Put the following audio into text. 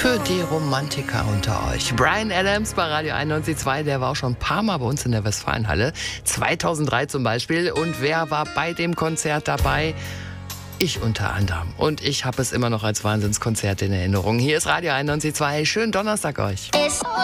Für die Romantiker unter euch. Bryan Adams bei Radio 91.2, der war auch schon ein paar Mal bei uns in der Westfalenhalle. 2003 zum Beispiel. Und wer war bei dem Konzert dabei? Ich unter anderem. Und ich habe es immer noch als Wahnsinnskonzert in Erinnerung. Hier ist Radio 91.2. Schönen Donnerstag euch.